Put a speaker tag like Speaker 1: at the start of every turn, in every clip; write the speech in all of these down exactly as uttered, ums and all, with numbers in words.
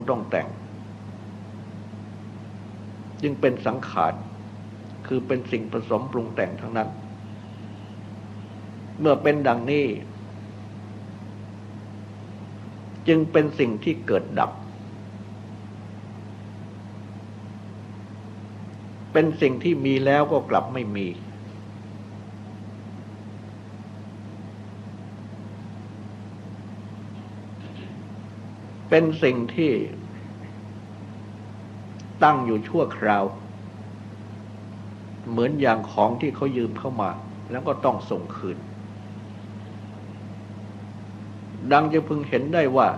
Speaker 1: ต้องแต่งจึงเป็นสังขารคือเป็นสิ่งผสมปรุงแต่งทั้งนั้นเมื่อเป็นดังนี้จึงเป็นสิ่งที่เกิดดับเป็นสิ่งที่มีแล้วก็กลับไม่มีเป็นสิ่งที่ตั้งอยู่ชั่วคราวเหมือนอย่างของที่เขายืมเข้ามาแล้วก็ต้องส่งคืนดังจะพึงเห็นได้ว่า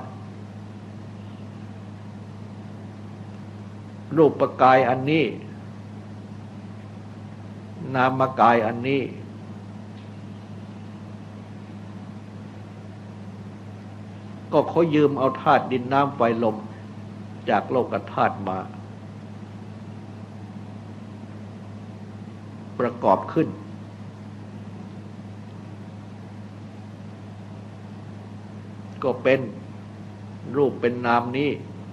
Speaker 1: รูปกายอันนี้นามกายอันนี้ก็เขายืมเอาธาตุดินน้ำไฟลมจากโลกธาตุมาประกอบขึ้นก็เป็นรูปเป็นนามนี้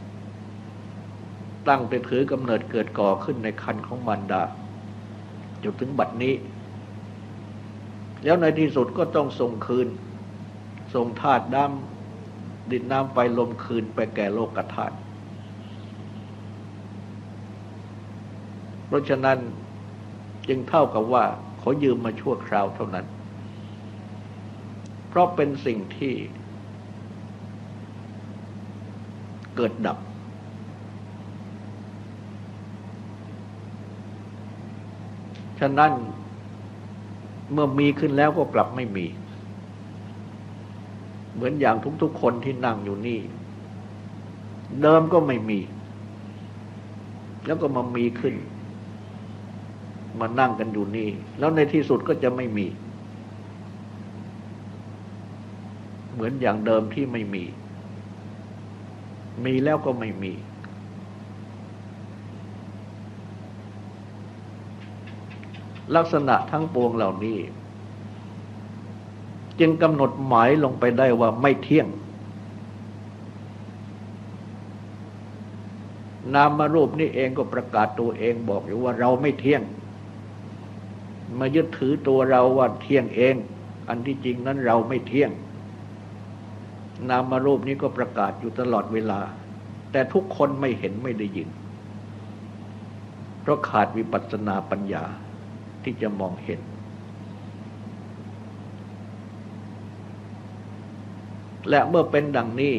Speaker 1: ตั้งแต่ถือกำเนิดเกิดก่อขึ้นในครรภ์ของมารดาจนถึงบัดนี้แล้วในที่สุดก็ต้องส่งคืนส่งธาตุน้ำดินน้ำไฟลมคืนไปแก่โลกธาตุเพราะฉะนั้นจึงเท่ากับว่าเขายืมมาชั่วคราวเท่านั้นเพราะเป็นสิ่งที่เกิดดับฉะนั้นเมื่อมีขึ้นแล้วก็กลับไม่มีเหมือนอย่างทุกๆคนที่นั่งอยู่นี่เดิมก็ไม่มีแล้วก็มามีขึ้นมานั่งกันอยู่นี่แล้วในที่สุดก็จะไม่มีเหมือนอย่างเดิมที่ไม่มีมีแล้วก็ไม่มีลักษณะทั้งปวงเหล่านี้จึงกำหนดหมายลงไปได้ว่าไม่เที่ยงนามรูปนี่เองก็ประกาศตัวเองบอกอยู่ว่าเราไม่เที่ยงมายึดถือตัวเราว่าเที่ยงเองอันที่จริงนั้นเราไม่เที่ยงนามรูปนี้ก็ประกาศอยู่ตลอดเวลาแต่ทุกคนไม่เห็นไม่ได้ยินเพราะขาดวิปัสสนาปัญญาที่จะมองเห็นและเมื่อเป็นดังนี้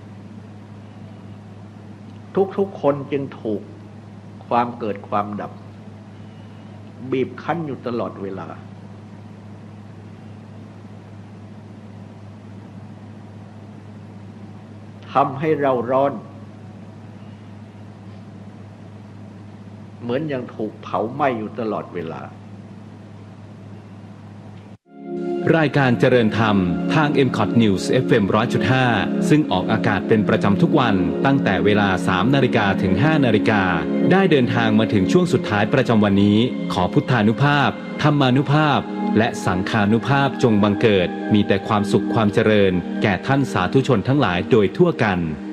Speaker 1: ทุกๆคนจึงถูกความเกิดความดับบีบคั้นอยู่ตลอดเวลาทำให้เราร้อนเหมือนยังถูกเผาไหม้อยู่ตลอดเวลารายการเจริญธรรมทาง เอ็ม คอท News เอฟ เอ็ม หนึ่งร้อยจุดห้า ซึ่งออกอากาศเป็นประจำทุกวันตั้งแต่เวลา สามนาฬิกา ถึง ห้านาฬิกาได้เดินทางมาถึงช่วงสุดท้ายประจำวันนี้ขอพุทธานุภาพธรรมานุภาพและสังฆานุภาพจงบังเกิดมีแต่ความสุขความเจริญแก่ท่านสาธุชนทั้งหลายโดยทั่วกัน